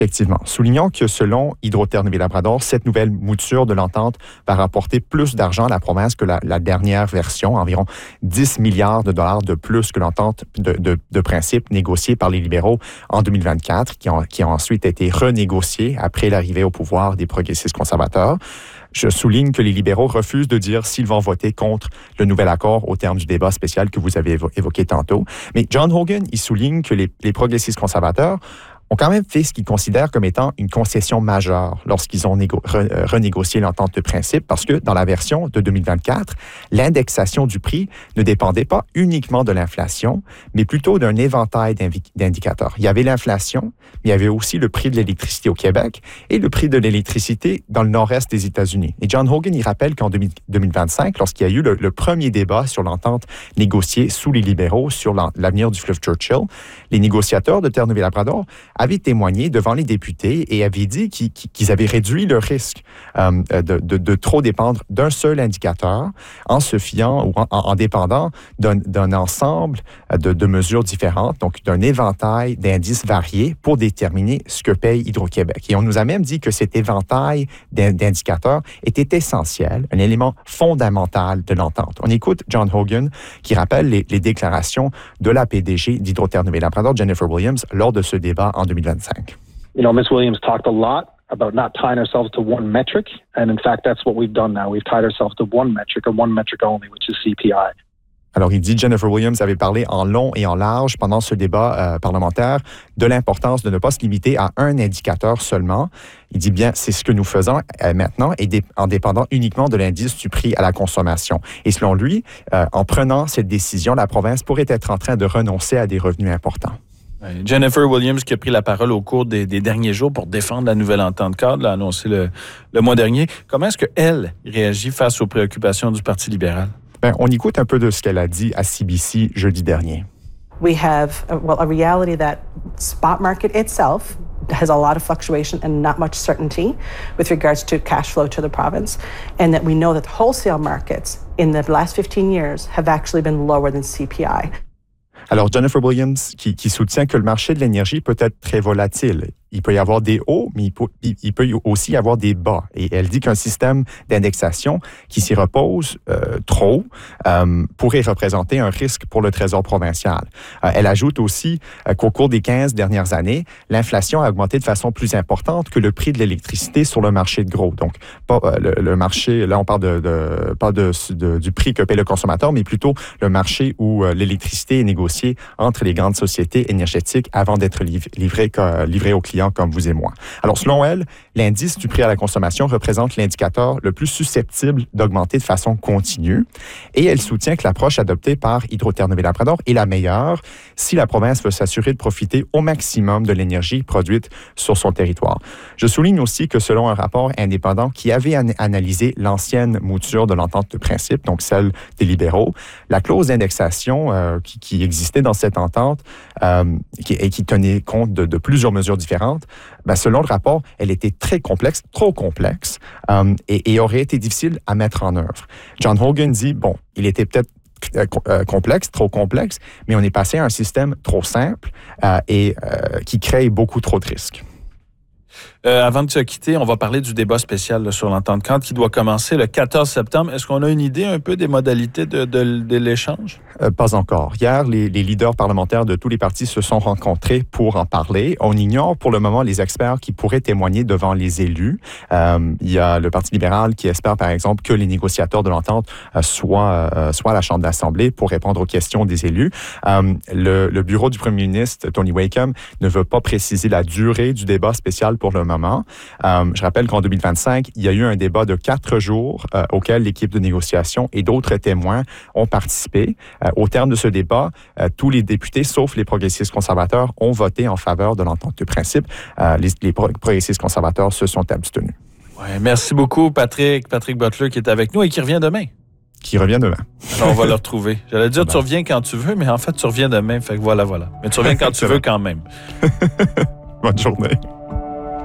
Effectivement. Soulignons que selon Hydro-Terre-Neuville-Labrador, cette nouvelle mouture de l'entente va rapporter plus d'argent à la province que la dernière version, environ 10 milliards de dollars de plus que l'entente de principe négociée par les libéraux en 2024, qui a ensuite été renégociée après l'arrivée au pouvoir des progressistes conservateurs. Je souligne que les libéraux refusent de dire s'ils vont voter contre le nouvel accord au terme du débat spécial que vous avez évoqué tantôt. Mais John Hogan, il souligne que les progressistes conservateurs ont quand même fait ce qu'ils considèrent comme étant une concession majeure lorsqu'ils ont renégocié l'entente de principe, parce que dans la version de 2024, l'indexation du prix ne dépendait pas uniquement de l'inflation, mais plutôt d'un éventail d'indicateurs. Il y avait l'inflation, mais il y avait aussi le prix de l'électricité au Québec et le prix de l'électricité dans le nord-est des États-Unis. Et John Hogan, il rappelle qu'en 2025, lorsqu'il y a eu le premier débat sur l'entente négociée sous les libéraux sur l'avenir du fleuve Churchill, les négociateurs de Terre-Neuville-Labrador avaient témoigné devant les députés et avaient dit qu'ils avaient réduit le risque de trop dépendre d'un seul indicateur en se fiant ou en dépendant d'un ensemble de mesures différentes, donc d'un éventail d'indices variés pour déterminer ce que paye Hydro-Québec. Et on nous a même dit que cet éventail d'indicateurs était essentiel, un élément fondamental de l'entente. On écoute John Hogan qui rappelle les déclarations de la PDG d'Hydro-Terre-Neuville-Labrador, Jennifer Williams, lors de ce débat en 2025. You know, Ms. Williams talked a lot about not tying ourselves to one metric, and in fact, that's what we've done now. We've tied ourselves to one metric only, which is CPI. Alors, il dit, Jennifer Williams avait parlé en long et en large pendant ce débat parlementaire de l'importance de ne pas se limiter à un indicateur seulement. Il dit bien, c'est ce que nous faisons maintenant et en dépendant uniquement de l'indice du prix à la consommation. Et selon lui, en prenant cette décision, la province pourrait être en train de renoncer à des revenus importants. Jennifer Williams qui a pris la parole au cours des derniers jours pour défendre la nouvelle entente cadre, l'a annoncé le mois dernier. Comment est-ce qu'elle réagit face aux préoccupations du Parti libéral? On écoute un peu de ce qu'elle a dit à CBC jeudi dernier. We have a reality that spot market itself has a lot of fluctuation and not much certainty with regards to cash flow to the province, and that we know that wholesale markets in the last 15 years have actually been lower than CPI. Alors, Jennifer Williams, qui soutient que le marché de l'énergie peut être très volatile. Il peut y avoir des hauts, mais il peut aussi y avoir des bas. Et elle dit qu'un système d'indexation qui s'y repose trop pourrait représenter un risque pour le Trésor provincial. Elle ajoute aussi qu'au cours des 15 dernières années, l'inflation a augmenté de façon plus importante que le prix de l'électricité sur le marché de gros. Donc, pas le marché, là on parle pas du prix que paie le consommateur, mais plutôt le marché où l'électricité est négociée entre les grandes sociétés énergétiques avant d'être livrée aux clients comme vous et moi. Alors, selon elle, l'indice du prix à la consommation représente l'indicateur le plus susceptible d'augmenter de façon continue et elle soutient que l'approche adoptée par Hydro-Terre-Neuville-Labrador est la meilleure si la province veut s'assurer de profiter au maximum de l'énergie produite sur son territoire. Je souligne aussi que selon un rapport indépendant qui avait analysé l'ancienne mouture de l'entente de principe, donc celle des libéraux, la clause d'indexation qui existait dans cette entente et qui tenait compte de plusieurs mesures différentes, selon le rapport, elle était très complexe, trop complexe, et aurait été difficile à mettre en œuvre. John Hogan dit, il était peut-être complexe, trop complexe, mais on est passé à un système trop simple et qui crée beaucoup trop de risques. Avant de se quitter, on va parler du débat spécial sur l'entente cadre qui doit commencer le 14 septembre. Est-ce qu'on a une idée un peu des modalités de l'échange? Pas encore. Hier, les leaders parlementaires de tous les partis se sont rencontrés pour en parler. On ignore pour le moment les experts qui pourraient témoigner devant les élus. Il y a le Parti libéral qui espère, par exemple, que les négociateurs de l'entente soient à la Chambre de l'Assemblée pour répondre aux questions des élus. Le bureau du premier ministre, Tony Wakeham, ne veut pas préciser la durée du débat spécial pour le moment. Je rappelle qu'en 2025, il y a eu un débat de 4 jours auquel l'équipe de négociation et d'autres témoins ont participé. Au terme de ce débat, tous les députés, sauf les progressistes conservateurs, ont voté en faveur de l'entente de principe. Les progressistes conservateurs se sont abstenus. Ouais, merci beaucoup, Patrick Butler, qui est avec nous et qui revient demain. Qui revient demain. Alors, on va le retrouver. J'allais dire, tu reviens quand tu veux, mais en fait, tu reviens demain. Fait que voilà. Mais tu reviens quand tu veux quand même. Bonne journée.